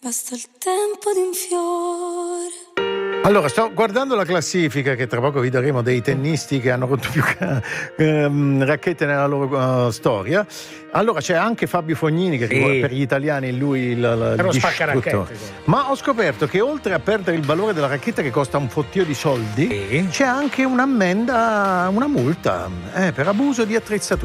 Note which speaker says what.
Speaker 1: Basta il tempo di un fiore.
Speaker 2: Allora, sto guardando la classifica, che tra poco vi daremo dei tennisti che hanno rotto più racchette nella loro storia. Allora c'è anche Fabio Fognini, che per gli italiani lui il distruttore. Ma ho scoperto che oltre a perdere il valore della racchetta, che costa un fottio di soldi, c'è anche un'ammenda, una multa per abuso di attrezzatura.